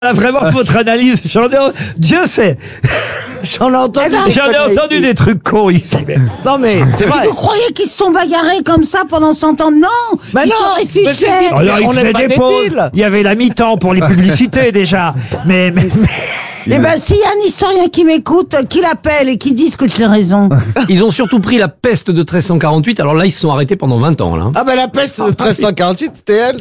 Ah, vraiment, votre analyse, Dieu sait. J'en ai entendu. J'en ai entendu des trucs cons ici. Mais... Non mais c'est vrai. Vous croyez qu'ils se sont bagarrés comme ça pendant 100 ans? Non, Bah ils non, sont réfugiés. Alors, on il n'est fait pas des pauses. débiles. Il y avait la mi-temps pour les publicités déjà. Mais... Eh ben, s'il y a un historien qui m'écoute, qu'il appelle et qui dise que j'ai raison. Ils ont surtout pris la peste de 1348, alors là ils se sont arrêtés pendant 20 ans. Là. Ah bah la peste de 1348, c'était elle.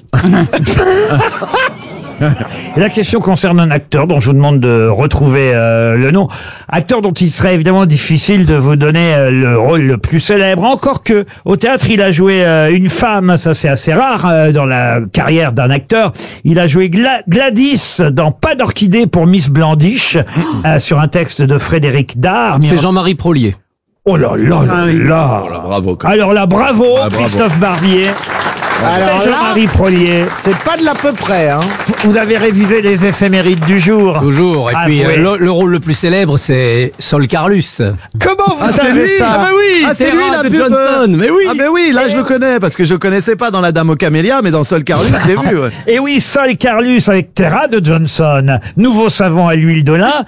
La question concerne un acteur dont je vous demande de retrouver le nom. Acteur dont il serait évidemment difficile de vous donner le rôle le plus célèbre. Encore que au théâtre, il a joué une femme, ça c'est assez rare dans la carrière d'un acteur. Il a joué Gladys dans Pas d'orchidée pour Miss Blandiche sur un texte de Frédéric Dard. C'est Jean-Marie Prolier. Oh là là là là. Bravo. Alors là, bravo, bravo. Christophe Barbier. Alors C'est là, Jean-Marie Prolier. c'est pas de l'à peu près, hein. Vous avez révisé les éphémérides du jour. Toujours. Et Ah, puis oui. le rôle le plus célèbre, c'est Sol Carlus. Comment vous Ah, c'est savez lui. ça? Ah bah oui, Ah, c'est lui Terra la de pub. Johnson. Mais oui. Ah ben oui, là je le connais parce que je connaissais pas dans La Dame aux Camélias, mais dans Sol Carlus, je l'ai vu. Ouais. Et oui, Sol Carlus avec Terra de Johnson. Nouveau savon à l'huile de lin.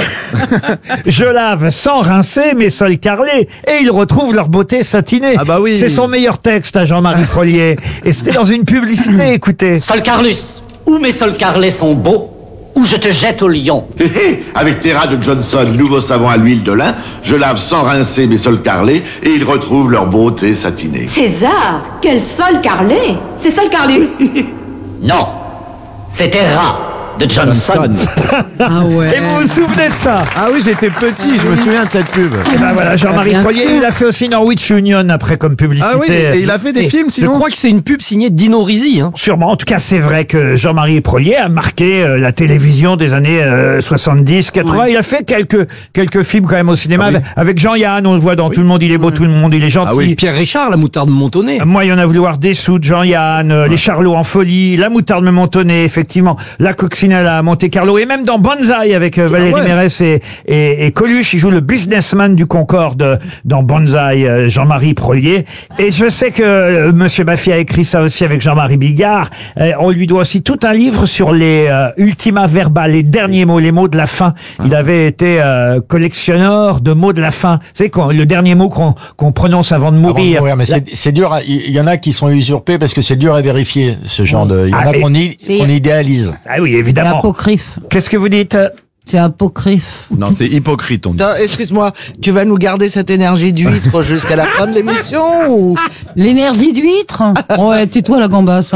Je lave sans rincer mes sols carrelés et ils retrouvent leur beauté satinée. Ah bah oui. C'est son meilleur texte à Jean-Marie Prolier. Et c'était dans une publicité, écoutez. Sol Carlus, où mes sols carrelés sont beaux, où je te jette au lion. Hé hé, avec Terra de Johnson, nouveau savon à l'huile de lin, je lave sans rincer mes sols carrelés et ils retrouvent leur beauté satinée. César, quel sol carrelé! C'est Sol Carlus! Non, c'est Terra de Johnson. Ah ouais. Et vous vous souvenez de ça? Ah oui, j'étais petit, je me souviens de cette pub. Et ben voilà, Jean-Marie Bien Prolier, sûr. il a fait aussi Norwich Union après comme publicité. Ah oui, et il a fait des films Je sinon. crois que c'est une pub signée Dino Risi. Hein. Sûrement. En tout cas, c'est vrai que Jean-Marie Prolier a marqué la télévision des années 70, 80. Il a fait quelques films quand même au cinéma avec Jean-Yann. On le voit dans Tout le monde il est beau, tout le monde il est gentil. Ah oui. Pierre Richard, la moutarde Montonnet. Moi, il y en a voulu voir des sous de Jean-Yann, les Charlots en folie, la moutarde me montonnait, effectivement, la coccinelle à Monte-Carlo, et même dans Banzai avec Valérie ouais. Mérès et Coluche, il joue le businessman du Concorde dans Banzai, Jean-Marie Prolier. Et je sais que Monsieur Baffy a écrit ça aussi avec Jean-Marie Bigard. On lui doit aussi tout un livre sur les ultima verba, les derniers mots, les mots de la fin. Il avait été collectionneur de mots de la fin. C'est le dernier mot qu'on prononce avant de mourir. Avant de mourir, mais c'est dur. Il y en a qui sont usurpés parce que c'est dur à vérifier ce genre de. Il y en Ah, a mais- qu'on idéalise. Ah oui, C'est évidemment. apocryphe. Qu'est-ce que vous dites? C'est apocryphe. Non, c'est hypocrite, on dit. Attends, excuse-moi, tu vas nous garder cette énergie d'huître jusqu'à la fin de l'émission ou... L'énergie d'huître? Ouais, tais-toi la gambasse. Hein.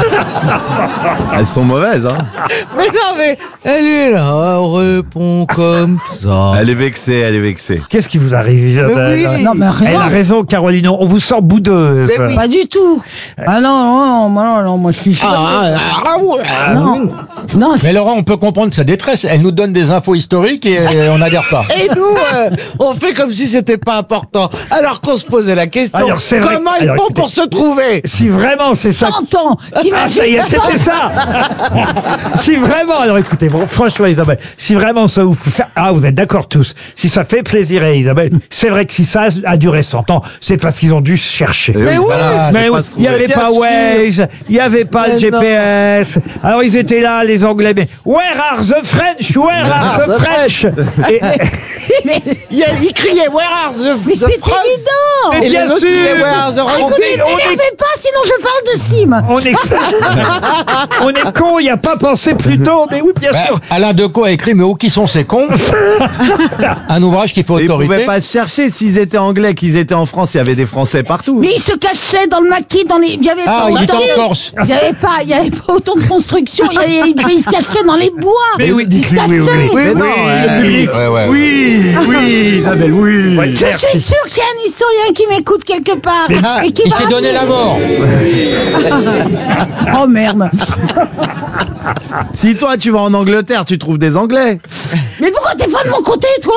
Elles sont mauvaises, hein. Mais non, mais elle est là, elle répond comme ça. Elle est vexée, elle est vexée. Qu'est-ce qui vous arrive, Isabelle? oui. Non, mais Elle a rien. raison, Caroline. On vous sent boudeuse. Mais oui. Pas du tout. Ah non, moi je suis... non, non, Mais Laurent, on peut comprendre sa détresse. Elle nous donne des infos historiques et on n'adhère pas. Et nous, on fait comme si c'était pas important. Alors qu'on se posait la question, Alors, c'est vrai- comment ils alors, font écoutez, pour se trouver? Si vraiment c'est ça. 100 ans. Ah, ça y est, c'était ça. Si vraiment, alors écoutez, bon, franchement, Isabelle, si vraiment ça vous fait, vous êtes d'accord tous. Si ça fait plaisir à Isabelle, c'est vrai que si ça a duré 100 ans, c'est parce qu'ils ont dû se chercher. Mais oui. Voilà, Mais faut oui, pas se il n'y trouver. avait Bien pas sûr. Waze, il n'y avait pas de Mais GPS. Alors ils étaient là, les Anglais, mais where are the French? Where are the French? Et- Il criait Where are the Mais the c'est Frogs évident. Mais Et bien les autres sûr. criaient Where are the On Rugby est- N'énervez pas, sinon je parle de Sim. on est con, il n'y a pas pensé plus tôt, mais oui, bien sûr. Alain Decaux a écrit, mais où qui sont ces cons? Un ouvrage qui fait Et ils autorité. pouvaient pas se chercher. S'ils étaient anglais, qu'ils étaient en France, il y avait des Français partout. Mais il se cachait dans le maquis, il y avait Ah, pas il était autant. en Corse. Il y avait pas autant de construction. Il se cachait dans les bois. Mais oui, il se dites-lui, oui, cachait. oui. Mais non, le public. Oui, Isabelle, oui. Ouais, Je suis sûr qu'il y a un historien qui m'écoute quelque part Ah, et qui il va s'est donné la mort. Oh merde. Si toi tu vas en Angleterre, tu trouves des Anglais. Mais pourquoi t'es pas de mon côté, toi?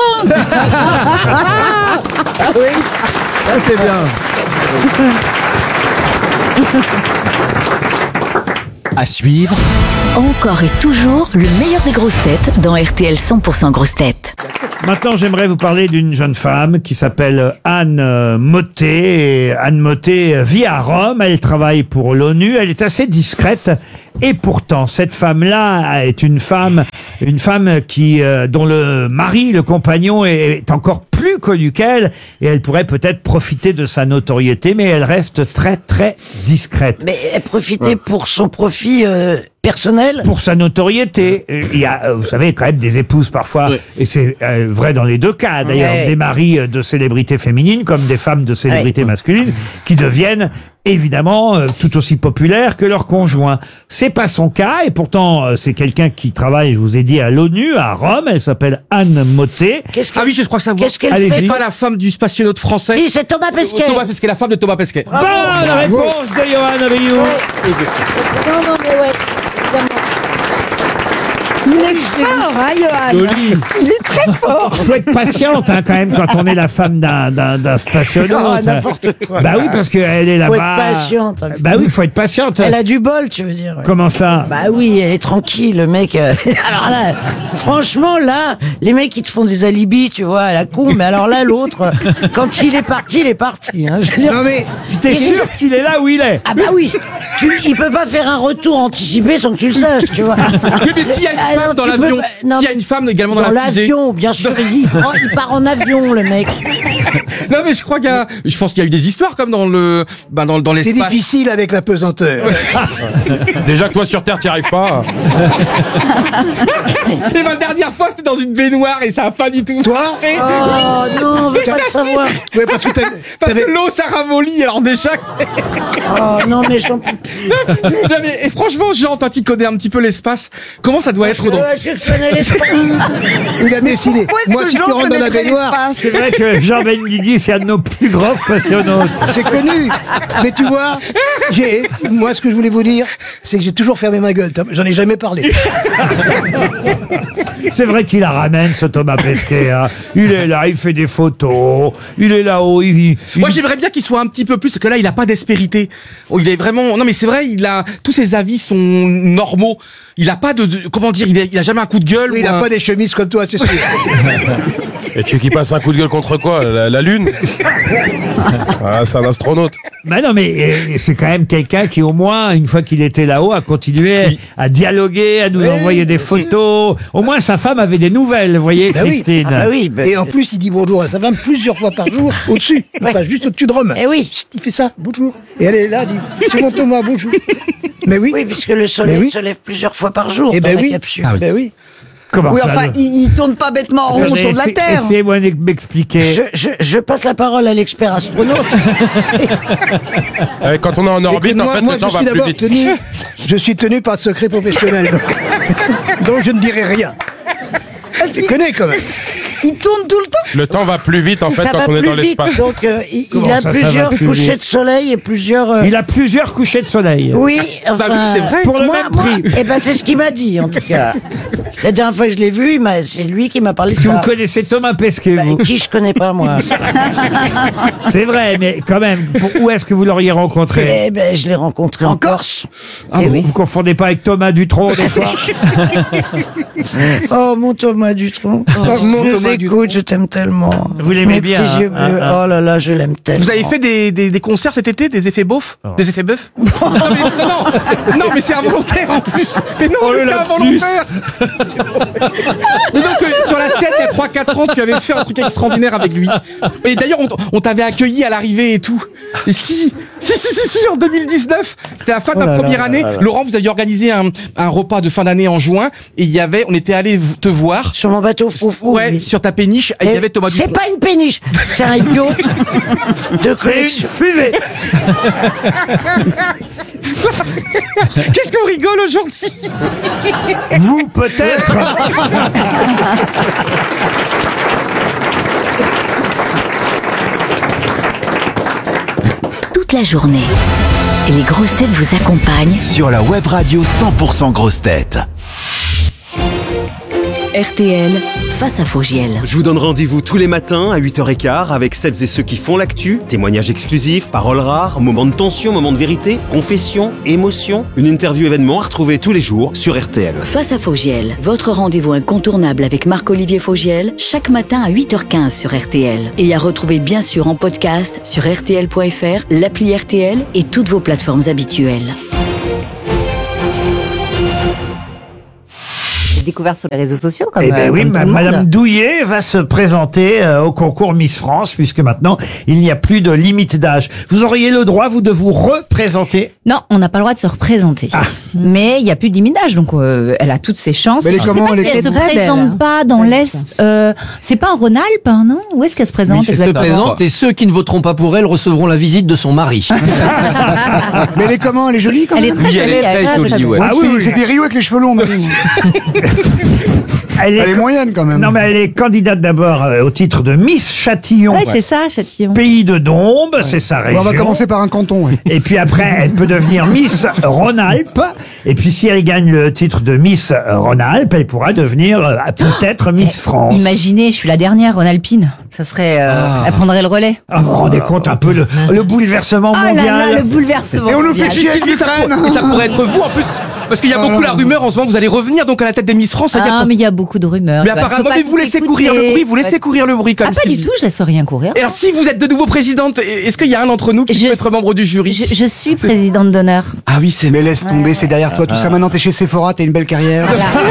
Ça c'est bien. À suivre, Encore et toujours, le meilleur des grosses têtes dans RTL 100% grosses têtes. Maintenant, j'aimerais vous parler d'une jeune femme qui s'appelle Anne Motté. Et Anne Motté vit à Rome, elle travaille pour l'ONU, elle est assez discrète. Et pourtant, cette femme-là est une femme qui, dont le mari, le compagnon, est encore plus connu qu'elle, et elle pourrait peut-être profiter de sa notoriété, mais elle reste très très discrète. Mais elle profitait pour son profit personnel. Pour sa notoriété. Il y a, vous savez, quand même des épouses parfois, et c'est vrai dans les deux cas, d'ailleurs, des maris de célébrités féminines comme des femmes de célébrités masculines qui deviennent évidemment tout aussi populaires que leurs conjoints. C'est pas son cas, et pourtant c'est quelqu'un qui travaille, je vous ai dit, à l'ONU, à Rome. Elle s'appelle Anne Motté. Ah oui, je crois que ça. Qu'est-ce qu'elle Allez-y. fait? C'est pas la femme du spationaute français. Si, c'est Thomas Pesquet. Thomas Pesquet, la femme de Thomas Pesquet. Bonne réponse de Johan Rioux. Non, mais ouais. Évidemment. Il est fort, hein, Johan? Il est très fort. Faut être patiente quand même quand on est la femme d'un spationaute. Oh, n'importe quoi. Bah oui, parce qu'elle est là-bas. Faut être patiente. Bah oui, faut être patiente. Elle a du bol, tu veux dire. Comment ça? Bah oui, elle est tranquille, le mec. Alors là, franchement, là, les mecs, ils te font des alibis, tu vois, à la con. Mais alors là, l'autre, quand il est parti, il est parti. Hein. Je veux dire, Non mais, T'es sûr qu'il est là où il est? ah bah oui, il peut pas faire un retour anticipé sans que tu le saches, tu vois. Oui, mais s'il y a une Ah, femme non, dans tu peux l'avion, pas- non, s'il y a une femme également dans dans la fusée. l'avion, bien sûr, il part en avion, le mec. Non, mais je crois je pense qu'il y a eu des histoires comme dans le, dans C'est l'espace. difficile avec la pesanteur. Déjà que toi sur Terre, t'y arrives pas. Et ma dernière fois, c'était dans une baignoire et ça a pas du tout. Toi marché. Oh non, on veut pas le savoir. Ouais, parce que Parce que l'eau, ça ramollit, alors déjà que c'est... Oh non, mais j'en peux Non, mais et franchement, Jean, toi qui connais un petit peu l'espace, comment ça doit être dans... je connais l'espace. il a décidé. Moi, si tu rentres dans la baignoire, C'est vrai que Jean Benguigui, c'est un de nos plus grands spationautes. c'est connu. Mais tu vois, moi, ce que je voulais vous dire, c'est que j'ai toujours fermé ma gueule. J'en ai jamais parlé. C'est vrai qu'il la ramène, ce Thomas Pesquet. Hein. Il est là, il fait des photos, il est là-haut, Moi, j'aimerais bien qu'il soit un petit peu plus, parce que là, il a pas d'aspérité. Oh, il est vraiment... Non, mais c'est vrai, tous ses avis sont normaux. Il a pas comment dire, il a jamais un coup de gueule. Oui, il ou a un- pas des chemises comme toi, c'est sûr. Et tu veux qu'il passe un coup de gueule contre quoi? La Lune? Ah, c'est un astronaute. Ben non, mais c'est quand même quelqu'un qui, au moins, une fois qu'il était là-haut, a continué à dialoguer, à nous envoyer des photos. Au moins, sa femme avait des nouvelles, vous voyez, Ben oui. Christine. Ah oui, bah, Et en plus, il dit bonjour à sa femme plusieurs fois par jour, au-dessus. Pas juste au-dessus de Rome. Eh oui. Il fait ça, bonjour. Et elle est là, dit, c'est mon Thomas, bonjour. Mais oui. oui, puisque le soleil Mais oui. se lève plusieurs fois par jour Eh dans ben la oui. capsule. Ben oui. Comment Oui, ça enfin, le- il tourne pas bêtement en rond Attendez, autour de la Terre. Essayez-moi de m'expliquer. Je passe la parole à l'expert astronaute. Quand on est en orbite, Écoute, en fait, moi, le temps je va suis plus d'abord vite. je suis tenu par secret professionnel. Donc je ne dirai rien. Je les connais quand même. Il tourne tout le temps. Le temps va plus vite, en fait, Ça quand va on est plus dans vite, l'espace. donc il Comment a ça va plusieurs plus couchers vite de soleil et plusieurs... Il a plusieurs couchers de soleil. Oui, Bah oui, c'est vrai. Pour le même prix. Eh ben, c'est ce qu'il m'a dit, en tout cas. La dernière fois que je l'ai vu, c'est lui qui m'a parlé de Est-ce que ça. vous connaissez Thomas Pesquet, vous? Qui je connais pas, moi. C'est vrai, mais quand même, où est-ce que vous l'auriez rencontré? Eh ben, je l'ai rencontré en Corse. Ah Eh bon, oui. vous confondez pas avec Thomas Dutronc, des fois? Oh, mon Thomas Dutronc. mon Je Thomas l'écoute, je t'aime tellement. Vous l'aimez Mes bien, petits hein, yeux bleus. hein. Oh là là, je l'aime tellement. Vous avez fait des concerts cet été, des effets beaufs, des effets bœufs? Non, mais c'est involontaire en plus. Mais non, mais c'est involontaire. Mais donc sur la scène il y a 3-4 ans, tu avais fait un truc extraordinaire avec lui. Et d'ailleurs, on t'avait accueilli à l'arrivée et tout. Et si, en 2019, c'était la fin de ma première année. Laurent, vous aviez organisé un repas de fin d'année en juin, et on était allé te voir. Sur mon bateau foufou. Ouais, oui. sur ta péniche, et il y avait Thomas C'est Dutronc. pas une péniche, c'est un yacht de C'est une collection. fusée. Qu'est-ce qu'on rigole aujourd'hui? Vous, peut-être. Toute la journée, les grosses têtes vous accompagnent Sur la web radio 100% grosses têtes. RTL, face à Fogiel. Je vous donne rendez-vous tous les matins à 8h15 avec celles et ceux qui font l'actu, témoignages exclusifs, paroles rares, moments de tension, moments de vérité, confessions, émotions, une interview événement à retrouver tous les jours sur RTL. Face à Fogiel, votre rendez-vous incontournable avec Marc-Olivier Fogiel, chaque matin à 8h15 sur RTL. Et à retrouver bien sûr en podcast sur RTL.fr, l'appli RTL et toutes vos plateformes habituelles. Découvert sur les réseaux sociaux comme, Eh ben oui, comme tout le monde. Madame Douillet va se présenter au concours Miss France, puisque maintenant, il n'y a plus de limite d'âge. Vous auriez le droit, vous, de vous représenter? Non, on n'a pas le droit de se représenter. Mais il n'y a plus de limite d'âge, donc elle a toutes ses chances. Mais elle est Je sais comment, pas elle si est elle se très présente pas dans l'Est. C'est pas en Rhône-Alpes, hein, non? Où est-ce qu'elle se présente Elle se exactement? présente et ceux qui ne voteront pas pour elle recevront la visite de son mari. Mais elle est comment? Elle est jolie quand Elle même? est très Oui, elle est jolie, très jolie, ouais. Ouais, Ah oui, oui. C'était Rio avec les cheveux longs, Marine. Elle est moyenne quand même. Non, mais elle est candidate d'abord au titre de Miss Châtillon. Ouais, c'est ça, Châtillon. Pays de Dombes, c'est sa Bon, région. on va commencer par un canton. Ouais. Et puis après, elle peut devenir Miss Rhône-Alpes. Et puis si elle gagne le titre de Miss Rhône-Alpes, elle pourra devenir peut-être Miss France. Imaginez, je suis la dernière Rhône-Alpine. Ça serait, elle prendrait le relais. Ah, vous vous rendez compte un peu le bouleversement Oh là mondial. là, le bouleversement. Et on nous mondial. fait chier avec Et ça, l'Ukraine. et ça pourrait être vous en plus, parce qu'il y a beaucoup la rumeur en ce moment, vous allez revenir donc à la tête des Miss France. Ah, mais il y a beaucoup de rumeurs. Mais Faut apparemment, pas mais vous tout laissez écouter. courir le bruit, vous laissez courir le bruit comme Ah, pas du tout, je laisse rien courir. Et alors, si vous êtes de nouveau présidente, est-ce qu'il y a un d'entre nous qui peut être membre du jury? Je suis présidente d'honneur. Ah oui, c'est. Mais laisse tomber, c'est derrière toi tout ça. Maintenant t'es chez Sephora, t'as une belle carrière.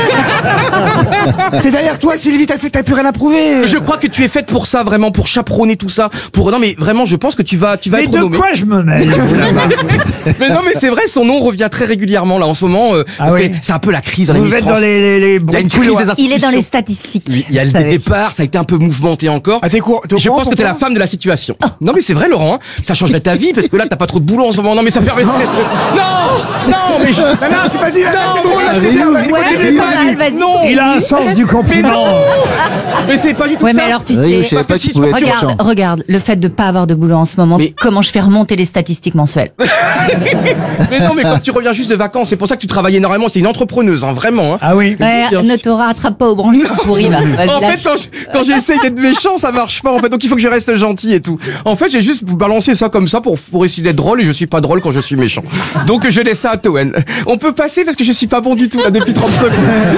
C'est derrière toi, Sylvie, t'as plus rien à prouver. Je crois que tu es faite pour ça, vraiment, pour chaperonner tout ça. Non, mais vraiment, je pense que tu vas Mais être de nommée. quoi je me mêle Mais non, mais c'est vrai, son nom revient très régulièrement là en ce moment. Parce que c'est un peu la crise dans les Vous Miss êtes France. dans les Il y a une bruits de crise couloir. des Il est dans les institutions. statistiques. Il y a le vous savez. départ, ça a été un peu mouvementé encore. Ah, t'es au Je courant, pense que t'es la pourquoi femme de la situation. Non mais c'est vrai Laurent, hein. Ça changerait ta vie parce que là t'as pas trop de boulot en ce moment. Non mais ça permettrait. Non mais je. Non, c'est vas-y, là, c'est bon, là, c'est vas-y, bien. oui. vas-y, Ouais, continue, c'est pas continue. mal, vas-y. Non. Il a un sens du compliment. Mais c'est pas du tout Ouais, ça. mais alors tu Oui, je sais, savais pas qu'il pouvait être regarde, méchant. regarde, le fait de pas avoir de boulot en ce moment, Mais- comment je fais remonter les statistiques mensuelles. Mais non mais comme tu reviens juste de vacances, c'est pour ça que tu travailles énormément. C'est une entrepreneuse, hein, vraiment. Hein. Ah oui. Ouais, ne te rattrape pas au branchement pourri, va. Vas-y, En lâche. fait, quand j'essaye d'être méchant, ça marche pas. En fait, donc il faut que je reste gentil et tout. En fait, j'ai juste balancé ça comme ça pour essayer d'être drôle et je suis pas drôle quand je suis méchant. Donc je laisse ça à Toen. On peut passer parce que je suis pas bon du tout là depuis 30 secondes.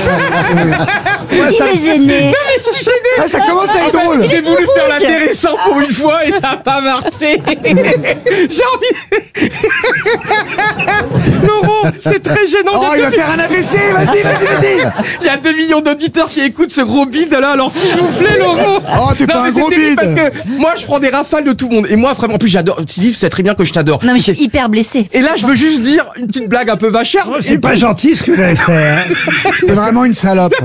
Il est gêné. Ah, ça commence à être En fait, drôle. j'ai voulu faire l'intéressant pour une fois et ça a pas marché. J'ai envie. Laurent, c'est très gênant. Oh, il va faire un AVC, vas-y. Il y a 2 millions d'auditeurs qui écoutent ce gros bide là, alors s'il vous plaît, Laurent. Oh, t'es pas mais un gros c'est terrible bide. parce que moi, je prends des rafales de tout le monde. Et moi, vraiment, en plus, j'adore. Sylvie, tu sais très bien que je t'adore. Non, mais je suis hyper blessée. Et là, je veux juste dire une petite blague un peu vachère. Oh, c'est pas gentil ce que vous avez fait. Hein. T'es vraiment une salope.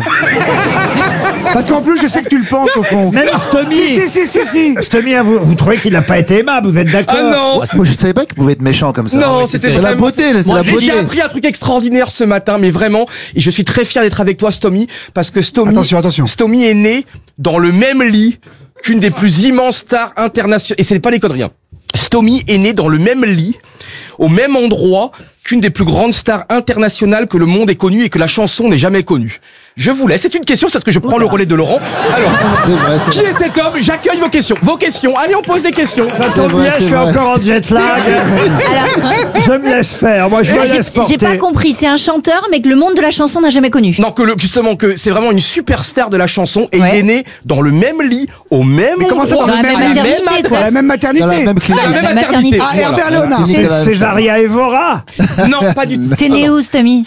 Parce qu'en plus, je sais que tu le penses au fond. Même Stomy. Si. Stomy, hein, vous trouvez qu'il n'a pas été aimable, vous êtes d'accord? Ah non. Moi, je savais pas qu'il pouvait être méchant comme ça. Non, c'était C'est la vraiment- beauté, là, c'est Moi, la j'ai beauté. appris un truc extraordinaire ce matin, mais vraiment, et je suis très fier d'être avec toi, Stomy, parce que Attention. Stomy est né dans le même lit qu'une des plus immenses stars internationales. Et c'est pas des conneries. Hein. Stomy est né dans le même lit, au même endroit qu'une des plus grandes stars internationales que le monde ait connues et que la chanson n'ait jamais connue. Je vous laisse. C'est une question, c'est parce que je prends le relais de Laurent. Alors, C'est vrai, c'est qui est cet homme? J'accueille vos questions. Vos questions. Allez, on pose des questions. Ça tombe vrai, bien, je c'est suis vrai. encore en jet lag. Je me laisse faire, moi je me laisse porter. J'ai pas compris, c'est un chanteur, mais que le monde de la chanson n'a jamais connu. Non, justement, que c'est vraiment une superstar de la chanson et Ouais. il est né dans le même lit, au même Mais comment ça, endroit, dans la même à maternité, adresse, quoi. À la même maternité. Dans la même clinique. la même La maternité. maternité. Ah, Herbert Voilà. Léonard. Clinique, C'est la même Césaria Evora. Non, pas du tout. T'es né où, Stomy?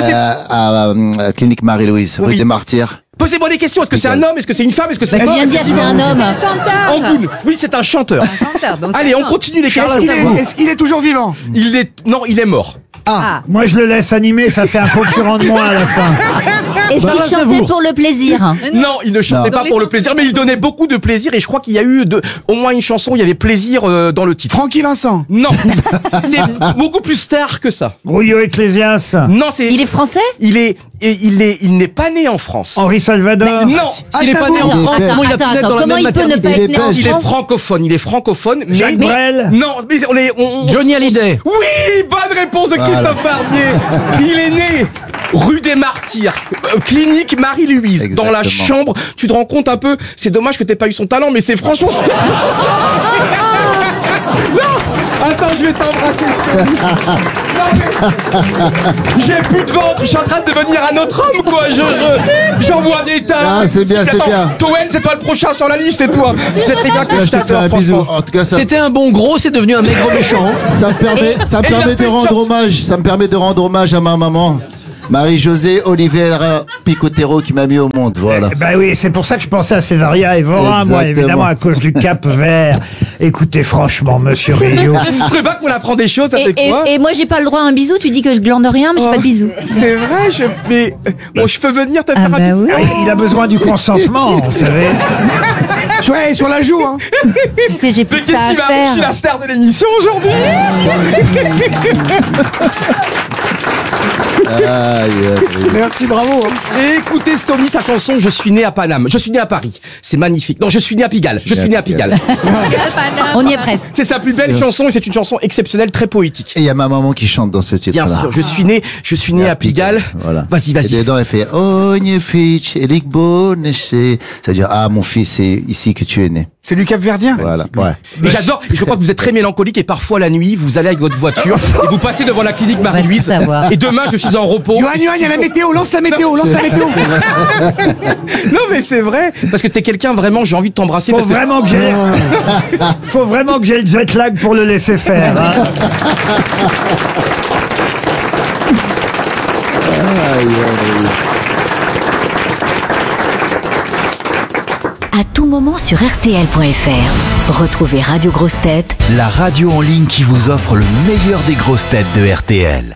À clinique Marie-Louise, rue Oui. des Martyrs. Posez-moi des questions. Est-ce que c'est un homme? Est-ce que c'est une femme? Est-ce que c'est Bah, tu viens de dire que c'est un homme. Angoune. Oui, c'est un chanteur. Allez, on continue les questions. Est-ce qu'il est toujours vivant? Non, il est mort. Moi je le laisse animer, ça fait un concurrent de moi à la fin. Est-ce Bah, qu'il chantait j'avoue. pour le plaisir? Non, il ne chantait pas pour le plaisir, mais il donnait beaucoup de plaisir et je crois qu'il y a eu au moins une chanson où il y avait plaisir dans le titre. Francky Vincent. Non, c'est beaucoup plus star que ça. Julio Ecclesias. Non, c'est. Il est français? Il n'est pas né en France. Henri Salvador. Non, Il est pas né en Attends, France, comment il a pu naître dans la comment même il peut ne maternité? pas Il être est né en belge. il est France? francophone, mais Jacques Brel. non, mais on Johnny Hallyday. Oui, bonne réponse de Christophe Barbier. Il est né rue des Martyrs, clinique Marie-Louise, dans la chambre. Tu te rends compte un peu, c'est dommage que t'aies pas eu son talent, mais c'est franchement... Non, attends, je vais t'embrasser. J'ai plus de ventre, je suis en train de devenir un autre homme, quoi. J'envoie des tas. Ah, c'est bien, c'est bien. Toen, c'est toi le prochain sur la liste, et toi. Vous êtes les gars que je t'adore, bisou. En tout cas, ça... C'était un bon gros, c'est devenu un maigre méchant. Ça me permet de rendre hommage. Ça me permet de rendre hommage à ma maman. Marie-Josée Oliveira Picotero qui m'a mis au monde, voilà. Bah oui, c'est pour ça que je pensais à Césaria et Vorin, moi, évidemment, à cause du Cap Vert. Écoutez, franchement, monsieur Rio. Vous trouvez pas qu'on apprend des choses avec toi? Et moi, j'ai pas le droit à un bisou, tu dis que je glande rien, mais j'ai pas de bisou. C'est vrai, mais bon, je peux venir te faire un bisou. Oui. Il a besoin du consentement, vous savez. Ouais, sur la joue, hein. Tu sais, j'ai plus de ça à faire. Je suis la star de l'émission aujourd'hui. Merci, bravo. Et écoutez, Stomy, sa chanson Je suis né à Paname. Je suis né à Paris. C'est magnifique. Non, je suis né à Pigalle. Je suis né à Pigalle. On y est presque. C'est sa plus belle chanson et c'est une chanson exceptionnelle, très poétique. Et il y a ma maman qui chante dans ce titre-là. Bien sûr, je suis né à Pigalle. Voilà. Vas-y. Et dedans, elle fait Ognific, Elik Bonneché. C'est-à-dire, ah, mon fils, c'est ici que tu es né. C'est du Cap-Verdien. Voilà, ouais. Et j'adore, et je crois que vous êtes très mélancolique et parfois la nuit, vous allez avec votre voiture et vous passez devant la clinique Marie-Louise. Et demain, je suis en repos. Yoann, il y a la météo, lance la météo. Non, mais c'est vrai, parce que t'es quelqu'un vraiment, j'ai envie de t'embrasser. Faut vraiment que j'ai le jet lag pour le laisser faire. Hein. À tout moment sur RTL.fr. Retrouvez Radio Grosses Têtes, la radio en ligne qui vous offre le meilleur des grosses têtes de RTL.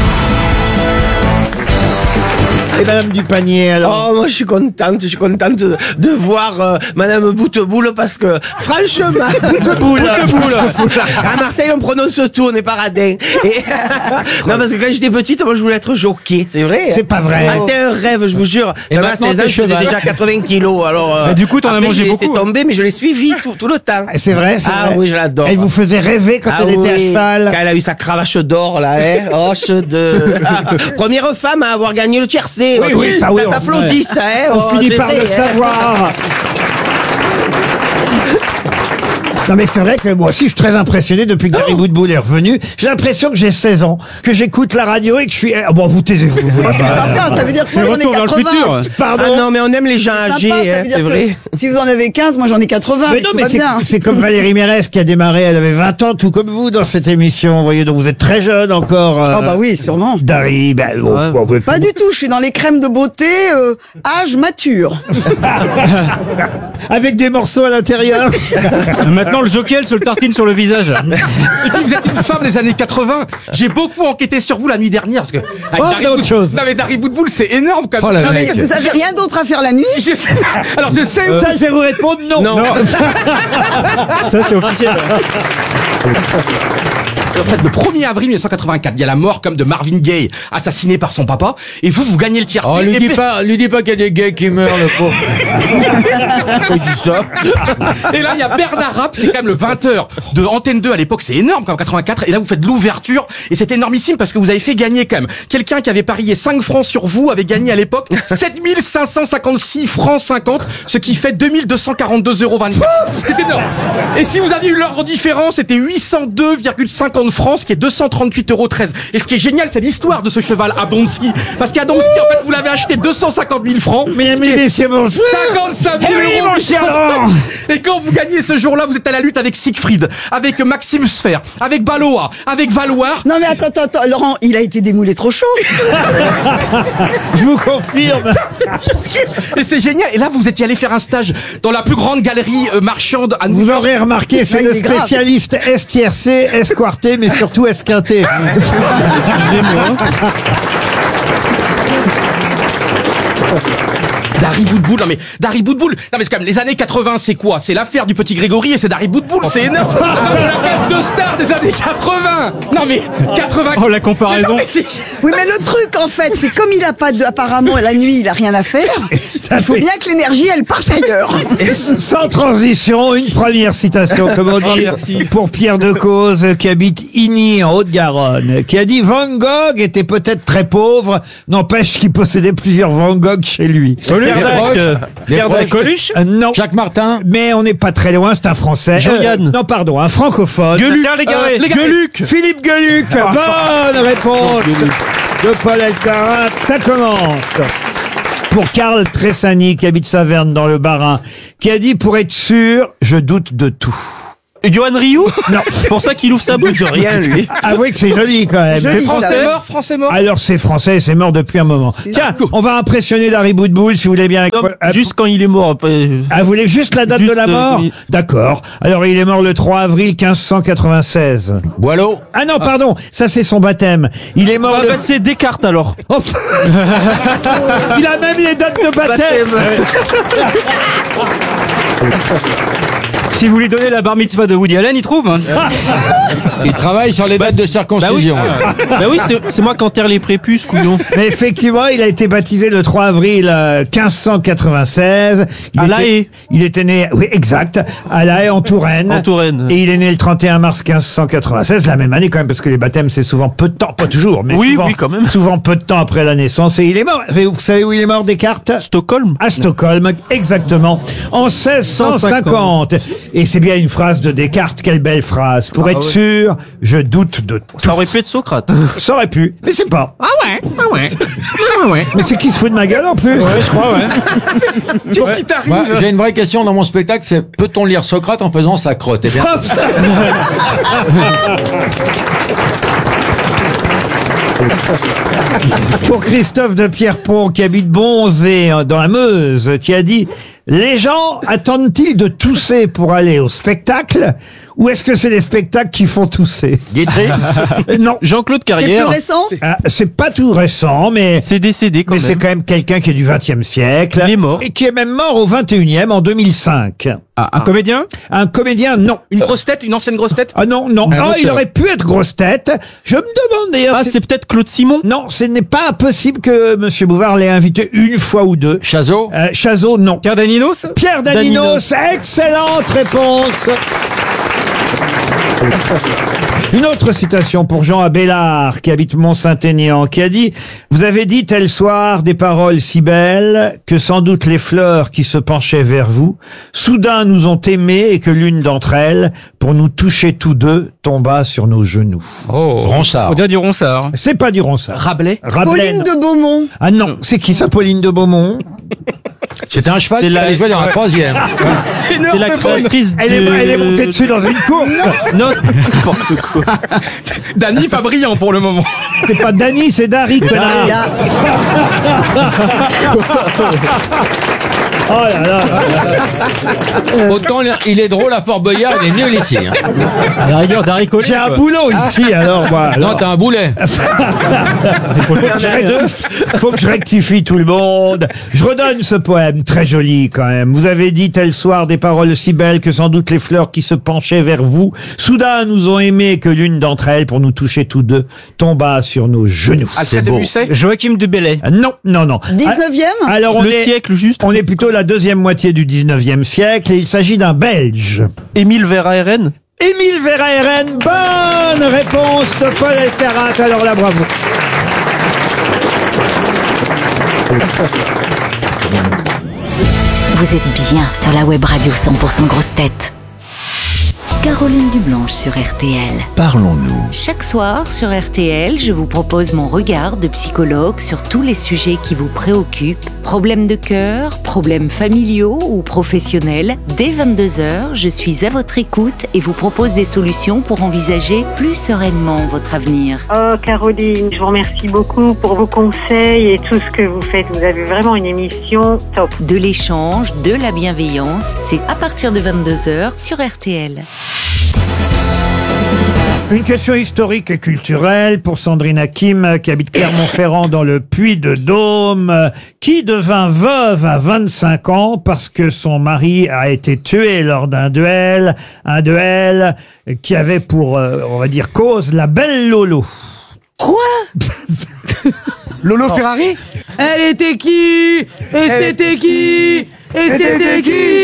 Et Madame Dupanier, alors? Oh, moi je suis contente de voir Madame Bouteboul parce que franchement, Bouteboul. À Marseille on prononce tout, on n'est pas radin. Et non, parce que quand j'étais petite, moi je voulais être jockey, c'est vrai. C'est pas vrai. Ah, c'était un rêve, je vous jure. Et Même à maintenant, 16 ans, je faisais déjà 80 kilos. Alors, Mais du coup, t'en as mangé beaucoup. C'est tombé, mais je l'ai suivi tout le temps. C'est vrai, c'est Ah vrai. oui, je l'adore. Elle vous faisait rêver quand elle était à cheval. Quand elle a eu sa cravache d'or, là, hein. Oh, première femme à avoir gagné le tiercé. Oui, ça, oui. Ça t'applaudit, ça, hein. On finit par le savoir. Non mais c'est vrai que moi aussi je suis très impressionné depuis que Gary Boutboul est revenu. J'ai l'impression que j'ai 16 ans, que j'écoute la radio et que je suis... Bon, vous taisez-vous. C'est sympa, ça veut dire que moi j'en ai 80. Pardon. Ah non, mais on aime les gens âgés, hein, c'est vrai. Si vous en avez 15, moi j'en ai 80. Mais non, mais c'est comme Valérie Mérès qui a démarré, elle avait 20 ans, tout comme vous dans cette émission. Vous voyez, donc vous êtes très jeune encore. Ah bah oui, sûrement. Dari, Pas du tout, je suis dans les crèmes de beauté, âge mature. Avec des morceaux à l'intérieur. Maintenant, le jockey, elle se le tartine sur le visage. Et puis vous êtes une femme des années 80. J'ai beaucoup enquêté sur vous la nuit dernière parce que. Autre chose. Non mais Dari Boutboul, c'est énorme quand même. Non, mais vous avez rien d'autre à faire la nuit? Alors je sais. Ça, je vais vous répondre non. Ça, c'est officiel. En fait, le 1er avril 1984, il y a la mort comme de Marvin Gaye, assassiné par son papa, et vous gagnez le tiercé. Oh, lui dis pas qu'il y a des gays qui meurent, le pauvre. Il dit ça. Et là, il y a Bernard Rapp, c'est quand même le 20h de Antenne 2 à l'époque, c'est énorme comme 84, et là vous faites l'ouverture, et c'est énormissime parce que vous avez fait gagner quand même. Quelqu'un qui avait parié 5 francs sur vous avait gagné à l'époque 7556 francs 50, ce qui fait 2242,24 €. C'est énorme. Et si vous aviez eu l'ordre différent, c'était 802,50 francs, ce qui est 238,13 €. Et ce qui est génial, c'est l'histoire de ce cheval à Donski. Parce qu'à Donski, en fait, vous l'avez acheté 250 000 francs. Mesdames et messieurs, bonjour. 55 000 oui, €. mon cher Laurent. Et quand vous gagnez ce jour-là, vous êtes à la lutte avec Siegfried, avec Maxime Sfer, avec Balois, avec Valoir. Non mais attends, Laurent, il a été démoulé trop chaud. Je vous confirme. Et c'est génial. Et là, vous étiez allé faire un stage dans la plus grande galerie marchande à New Vous York. aurez remarqué, c'est le spécialiste S-tiercé, S-quarté, mais surtout S-quinté. Dari Boudboul, non mais Dari Boudboul, non mais c'est quand même les années 80, c'est quoi? C'est l'affaire du petit Grégory et c'est Dari Boudboul, c'est énorme. La bête de star des années 80. Non mais 80. Oh la comparaison. Oui, mais le truc, en fait, c'est comme il a pas de, apparemment, la nuit, il a rien à faire. Il faut bien que l'énergie, elle parte ailleurs. Sans transition, une première citation, comme on dit, pour Pierre Decauze, qui habite Igny, en Haute-Garonne, qui a dit « Van Gogh était peut-être très pauvre, n'empêche qu'il possédait plusieurs Van Gogh chez lui. » Pierre Dac, Coluche, Non. Jacques Martin, Mais on n'est pas très loin, c'est un Français. Jean-Yann. Non, pardon, un francophone. Gueluc, Pierre Légaré. Gueluc. Philippe Gueluc. Bonne réponse de Paul Elkarat. Ça commence. Pour Karl Tressani, qui habite Saverne dans le Bas-Rhin, qui a dit « Pour être sûr, je doute de tout ». Johan Rioux. Non. C'est pour ça qu'il ouvre sa bouche. De rien, lui. Avouez que c'est joli quand même. Joli, Français mort. Alors c'est français, c'est mort depuis un moment. Tiens, on va impressionner Dari Boudboul si vous voulez bien. Juste quand il est mort. Ah, vous voulez juste la date Juste, de la mort oui. D'accord. Alors il est mort le 3 avril 1596. Boileau. Ah non, pardon, ça c'est son baptême. Il est mort le... c'est Descartes alors. Oh. Il a même les dates de baptême. Si vous lui donnez la bar mitzvah de Woody Allen, il trouve. Hein. Il travaille sur les dates de circoncision. Bah oui, c'est moi qui enterre les prépuces, couillon. Mais effectivement, il a été baptisé le 3 avril 1596. À La Haye. Il était né, oui, exact, à La Haye, en Touraine. En Touraine. Et il est né le 31 mars 1596, la même année quand même, parce que les baptêmes, c'est souvent peu de temps, pas toujours, mais Oui, souvent, oui, quand même. souvent peu de temps après la naissance. Et il est mort. Vous savez où il est mort, Descartes? Stockholm. À Stockholm, exactement, en 1650. Et c'est bien une phrase de Descartes, quelle belle phrase. Pour être sûr, je doute de tout. Ça aurait pu être Socrate. Ça aurait pu, mais c'est pas. Ah ouais. Mais c'est qui se fout de ma gueule en plus? Ouais, je crois, ouais. Qu'est-ce qui t'arrive? Moi, j'ai une vraie question dans mon spectacle, c'est peut-on lire Socrate en faisant sa crotte? Eh bien, Pour Christophe de Pierrepont, qui habite Bonzé, dans la Meuse, qui a dit « Les gens attendent-ils de tousser pour aller au spectacle ou est-ce que c'est les spectacles qui font tousser ?» Guitry. Non. Jean-Claude C'est plus Carrière. récent? Ah, c'est pas tout récent, mais C'est décédé quand mais même. c'est quand même quelqu'un qui est du XXe siècle. Il est mort. Et qui est même mort au XXIe, en 2005. Ah, un comédien. Un comédien, non. Une grosse tête, une ancienne grosse tête? Ah non, non. Ah, il aurait pu être grosse tête. Je me demande d'ailleurs... Ah, c'est peut-être Claude Simon. Non, ce n'est pas impossible que Monsieur Bouvard l'ait invité une fois ou deux. Chazot. Chazot, non. Pierre Daninos. Pierre Daninos, excellente réponse. Une autre citation pour Jean Abélard, qui habite Mont-Saint-Aignan, qui a dit « Vous avez dit tel soir des paroles si belles que sans doute les fleurs qui se penchaient vers vous, soudain nous ont aimés et que l'une d'entre elles, pour nous toucher tous deux, tomba sur nos genoux. » Oh. Ronsard. On dirait du Ronsard. C'est pas du Ronsard. Rabelais. Pauline de Beaumont. Ah non, c'est qui ça, Pauline de Beaumont? C'était un cheval C'est qui la- allait jouer dans la troisième. C'est la créatrice Elle est montée dessus dans une course. Non, n'importe quoi. Dany, pas brillant pour le moment. C'est pas Dany, c'est Dari, connard. Là, Oh là là. Autant il est drôle à Fort Boyard, il est nul ici. Hein. À la rigueur, Darry Collet. J'ai un boulot ici, alors moi. Non, t'as un boulet. Faut que je rectifie tout le monde. Je redonne ce poème, très joli quand même. Vous avez dit tel soir des paroles si belles que sans doute les fleurs qui se penchaient vers vous, soudain nous ont aimé que l'une d'entre elles, pour nous toucher tous deux, tomba sur nos genoux. Alfred de Musset? Joachim de Bellay. Non, non, non. 19e? Alors on Le est, siècle juste. on est plutôt la deuxième moitié du 19e siècle et il s'agit d'un Belge. Émile Verhaeren. Émile Verhaeren, bonne réponse de Paul Elkarat, alors là bravo. Vous êtes bien sur la web radio 100% grosse tête. Caroline Dublanche sur RTL. Parlons-nous. Chaque soir sur RTL, je vous propose mon regard de psychologue sur tous les sujets qui vous préoccupent. Problèmes de cœur, problèmes familiaux ou professionnels. Dès 22h, je suis à votre écoute et vous propose des solutions pour envisager plus sereinement votre avenir. Oh Caroline, je vous remercie beaucoup pour vos conseils et tout ce que vous faites. Vous avez vraiment une émission top. De l'échange, de la bienveillance, c'est à partir de 22h sur RTL. Une question historique et culturelle pour Sandrine Hakim, qui habite Clermont-Ferrand dans le Puy-de-Dôme, qui devint veuve à 25 ans parce que son mari a été tué lors d'un duel qui avait pour, on va dire, cause la belle Lolo. Quoi? Lolo Ferrari? Elle était qui? Et c'était qui? Et c'était qui?